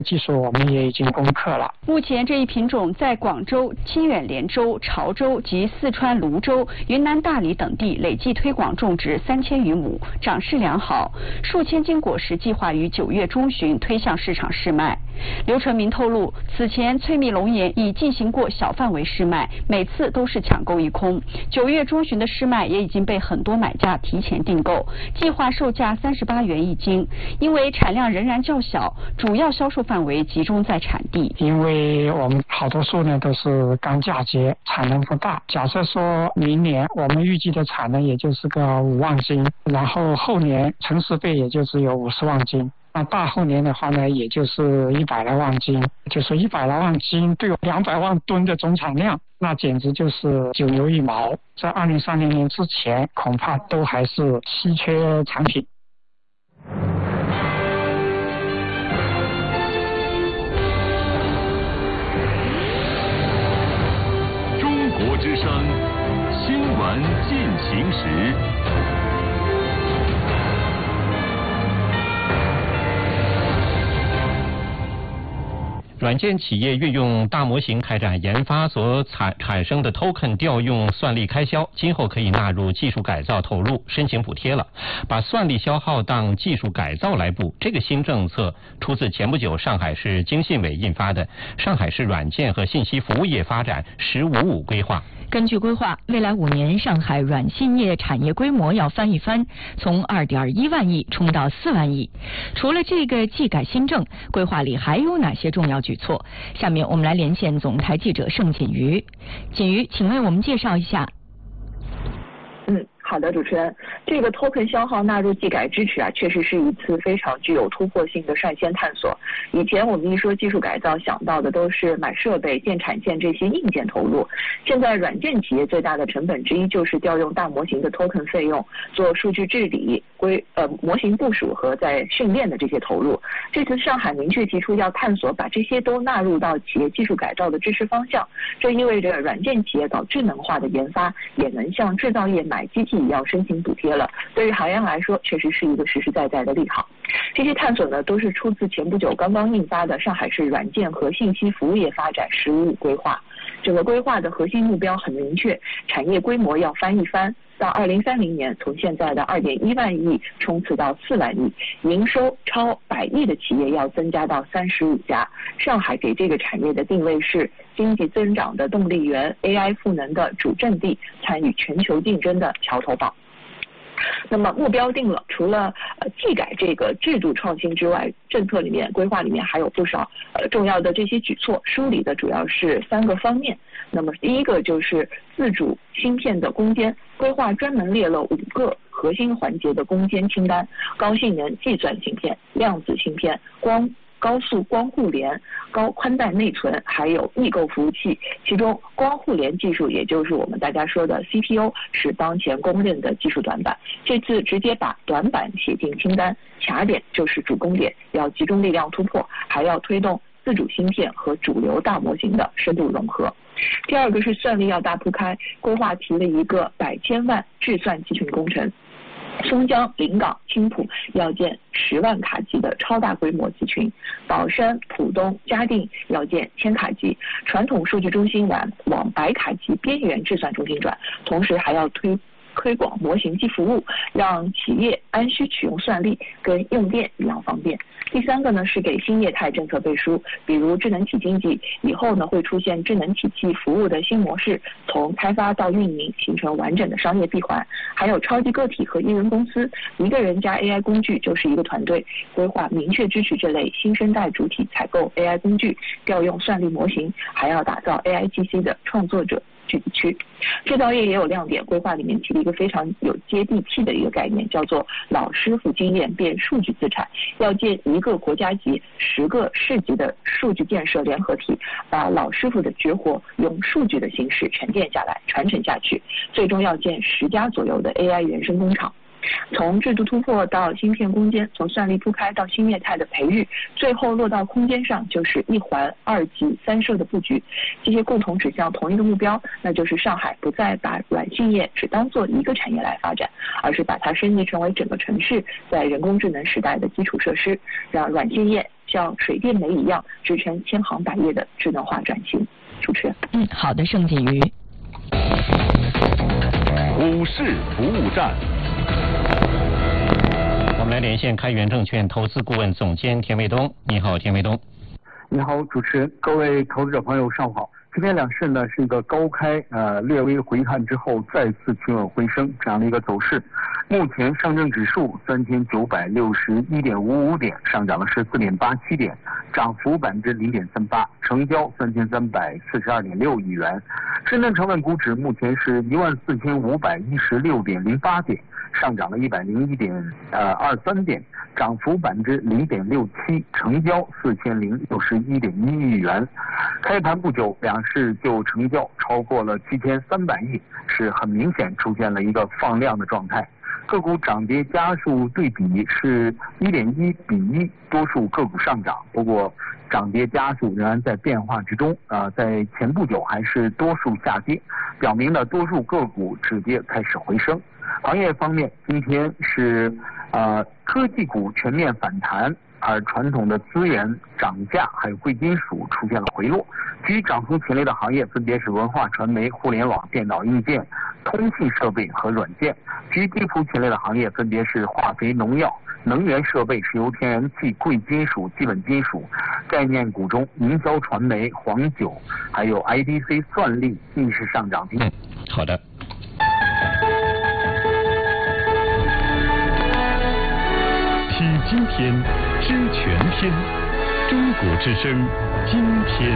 技术我们也已经攻克了。 目前这一品种在广州、清远连州、潮州及四川泸州、云南大理等地累计推广种植3000余亩，长势良好。数千斤果实计划于9月中旬推向市场试卖。刘成明透露，此前翠蜜龙眼已进行过小范围试卖，每次都是抢购一空。9月中旬的试卖也已经被很多买家提前订购，计划售价38元一斤。因为产量仍然较小，主要销售范围集中在产地。 因为我们好多树呢都是刚嫁接，产能不大。假设说明年我们预计的产能也就是个5万斤，然后后年成熟倍也就只有50万斤。那大后年的话呢，也就是100来万斤，就是100来万斤对200万吨的总产量，那简直就是九牛一毛。在2030年之前，恐怕都还是稀缺产品。 中国之声，新闻进行时。 软件企业运用大模型开展研发所产生的 token 调用算力开销，今后可以纳入技术改造投入，申请补贴了。把算力消耗当技术改造来补，这个新政策出自前不久上海市经信委印发的《上海市软件和信息服务业发展“15+5”规划》。 根据规划，未来5年上海软信业产业规模要翻一番，从2.1万亿冲到4万亿。除了这个技改新政，规划里还有哪些重要举措？下面我们来连线总台记者盛锦瑜。锦瑜，请为我们介绍一下。 好的，主持人，这个 token 消耗纳入技改支持确实是一次非常具有突破性的率先探索。以前我们一说技术改造，想到的都是买设备、建产线这些硬件投入。现在软件企业最大的成本之一就是调用大模型的 token 费用，做数据治理、模型部署和在训练的这些投入。这次上海明确提出要探索把这些都纳入到企业技术改造的支持方向，这意味着软件企业搞智能化的研发也能像制造业买机器要申请补贴了，对于行业来说确实是一个实实在在的利好。这些探索呢，都是出自前不久刚刚印发的上海市软件和信息服务业发展“15+5”规划。整个规划的核心目标很明确，产业规模要翻一番，到2030年从现在的2.1万亿冲刺到4万亿，营收超100亿的企业要增加到35家。上海给这个产业的定位是经济增长的动力源、AI 赋能的主阵地，参与全球竞争的桥头堡。那么目标定了，除了技改这个制度创新之外，政策里面、规划里面还有不少重要的这些举措，梳理的主要是3个方面。那么第一个就是自主芯片的攻坚，规划专门列了5个核心环节的攻坚清单：高性能计算芯片、量子芯片、高速光互联、高宽带内存，还有异构服务器。其中光互联技术，也就是我们大家说的 CPU， 是当前公认的技术短板。这次直接把短板写进清单，卡点就是主攻点，要集中力量突破，还要推动自主芯片和主流大模型的深度融合。第二个是算力要大铺开，规划提了一个100千万智算集群工程。松江、临港、青浦要建10万卡级的超大规模集群，宝山、浦东、嘉定要建1000卡级，传统数据中心往100卡级边缘智算中心转，同时还要推广模型机服务，让企业按需取用算力，跟用电一样方便。第3个呢是给新业态政策背书，比如智能体经济，以后呢会出现智能体系服务的新模式，从开发到运营形成完整的商业闭环。还有超级个体和一人公司，一个人加 AI 工具就是一个团队，规划明确支持这类新生代主体采购 AI 工具，调用算力模型，还要打造 AIGC 的创作者聚集区。制造业也有亮点，规划里面提了一个非常有接地气的一个概念，叫做老师傅经验变数据资产，要建1个国家级、10个市级的数据建设联合体，把老师傅的绝活用数据的形式沉淀下来，传承下去，最终要建10家左右的 AI 原生工厂。 从制度突破到芯片攻坚，从算力铺开到新业态的培育，最后落到空间上，就是一环、二级、三摄的布局。这些共同指向同一个目标，那就是上海不再把软性业只当做一个产业来发展，而是把它升级成为整个城市在人工智能时代的基础设施，让软性业像水电煤一样支撑千行百业的智能化转型。主持人， 好的，盛锦瑜。 股市服务站。 我们来连线开源证券投资顾问总监田卫东。你好，田卫东。 你好，主持人，各位投资者朋友，上午好。今天两市呢是一个高开，略微回探之后再次企稳回升这样的一个走势。目前上证指数3961.55点，上涨了14.87点，涨幅0.38%，成交3342.6亿元。深圳成分股指目前是14516.08点，上涨了101.23点，涨幅0.67%，成交4061.1亿元。开盘不久，两市就成交超过了7300亿，是很明显出现了一个放量的状态。个股涨跌家数对比是1.1比1，多数个股上涨，不过涨跌家数仍然在变化之中，在前不久还是多数下跌，表明了多数个股止跌开始回升。行业方面，今天是科技股全面反弹，而传统的资源涨价还有贵金属出现了回落。居涨幅前列的行业分别是文化传媒、互联网、电脑硬件、通信设备和软件。居跌幅前列的行业分别是化肥、农药、能源设备、石油天然气、贵金属、基本金属。概念股中，营销传媒、黄酒还有 IDC 算力逆势上涨。 好的。 听今天，知全天，中国之声，今天。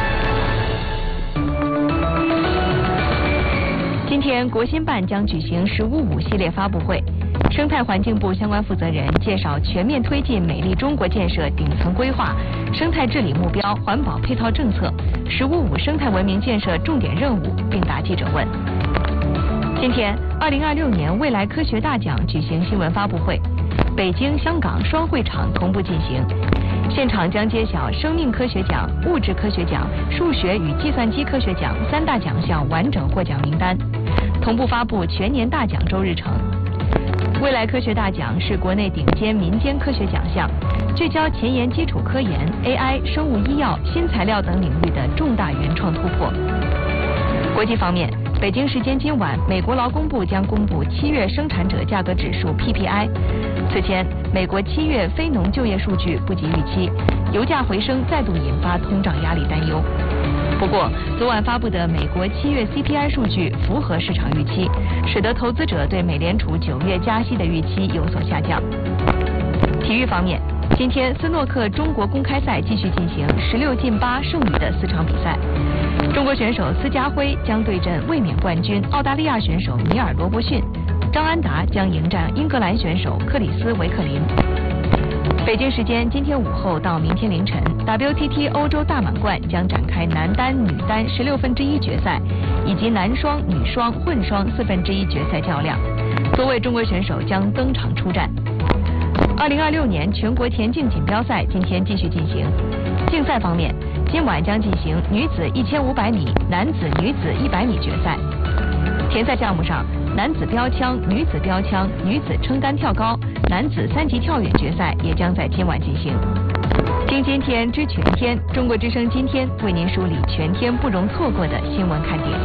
今天，国新办将举行“十五五”系列发布会，生态环境部相关负责人介绍全面推进美丽中国建设顶层规划、生态治理目标、环保配套政策、“十五五”生态文明建设重点任务，并答记者问。今天，2026年未来科学大奖举行新闻发布会，北京、香港双会场同步进行。现场将揭晓生命科学奖、物质科学奖、数学与计算机科学奖3大奖项完整获奖名单，同步发布全年大奖周日程。未来科学大奖是国内顶尖民间科学奖项，聚焦前沿基础科研、AI、生物医药、新材料等领域的重大原创突破。国际方面，北京时间今晚，美国劳工部将公布7月生产者价格指数 PPI。此前，美国7月非农就业数据不及预期，油价回升再度引发通胀压力担忧。不过，昨晚发布的美国7月 CPI 数据符合市场预期，使得投资者对美联储9月加息的预期有所下降。体育方面，今天斯诺克中国公开赛继续进行16进8剩余的4场比赛。中国选手司家辉将对阵卫冕冠军澳大利亚选手尼尔罗伯逊，张安达将迎战英格兰选手克里斯维克林。北京时间今天午后到明天凌晨 ，WTT 欧洲大满贯将展开男单、女单1/16决赛，以及男双、女双、混双1/4决赛较量，多位中国选手将登场出战。2026年全国田径锦标赛今天继续进行。竞赛方面，今晚将进行女子1500米、男子、女子100米决赛。田赛项目上，男子标枪、女子标枪、女子撑杆跳高、男子3级跳远决赛也将在今晚进行。听今天知全天，中国之声今天为您梳理全天不容错过的新闻看点。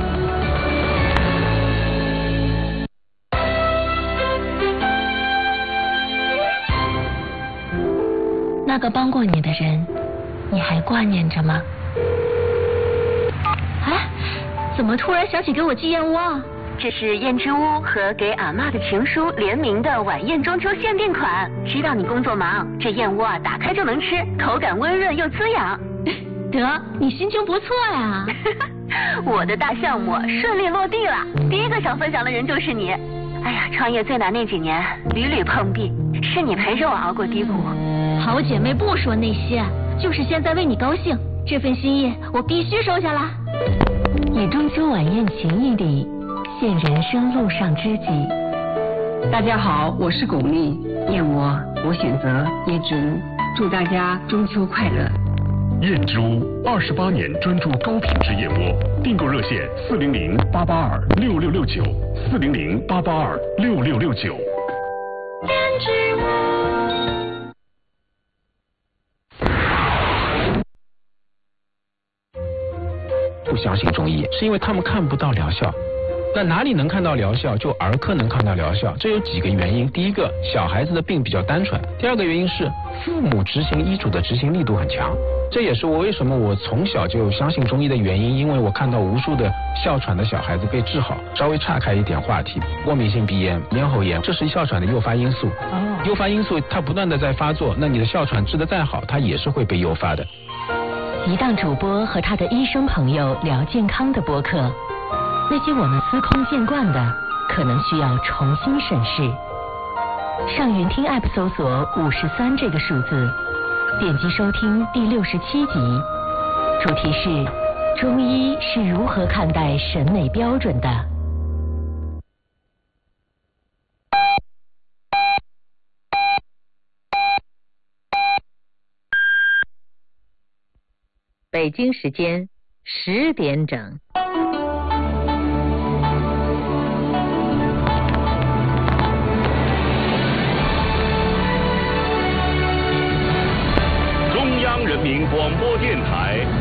那个帮过你的人，你还挂念着吗？哎，怎么突然想起给我寄燕窝啊？ 这是燕之屋和给俺妈的情书联名的晚宴中秋限定款。知道你工作忙，这燕窝啊打开就能吃，口感温润又滋养。 得，你心情不错呀。 我的大项目顺利落地了，第一个想分享的人就是你。哎呀，创业最难那几年，屡屡碰壁，是你陪着我熬过低谷。 好姐妹不说那些，就是现在为你高兴，这份心意我必须收下啦。 以中秋晚宴情谊礼，献人生路上知己。 大家好，我是巩俐，燕窝我选择椰汁，祝大家中秋快乐。 燕之屋28年专注高品质燕窝，订购热线400-882-6669，400-882-6669。 燕之屋。 不相信中医，是因为他们看不到疗效。那哪里能看到疗效？就儿科能看到疗效，这有几个原因。第一个，小孩子的病比较单纯；第二个原因是父母执行医嘱的执行力度很强。这也是为什么我从小就相信中医的原因，因为我看到无数的哮喘的小孩子被治好。稍微岔开一点话题，过敏性鼻炎、咽喉炎，这是哮喘的诱发因素。诱发因素它不断的在发作，那你的哮喘治得再好，它也是会被诱发的。 一档主播和他的医生朋友聊健康的播客，那些我们司空见惯的，可能需要重新审视。上云听 App 搜索53这个数字，点击收听第67集，主题是中医是如何看待审美标准的。 北京时间10点整。 中央人民广播电台